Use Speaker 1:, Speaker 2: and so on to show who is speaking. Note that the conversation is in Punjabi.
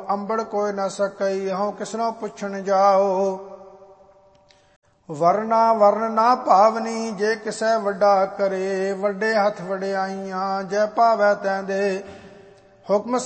Speaker 1: ਅੰਬੜ ਕੋਈ ਨ ਸਕਈ, ਹਉ ਕਿਸਨੋ ਪੁੱਛਣ ਜਾਓ। ਵਰਨਾ ਵਰਨ ਨਾ ਭਾਵਨੀ, ਜੇ ਕਿਸੈ ਵੱਡਾ ਕਰੇ, ਵੱਡੇ ਹੱਥ ਵਡਿਆਈਆਂ, ਜੈ ਭਾਵੈ ਤੈਂ ਦੇ। ਹੁਕਮ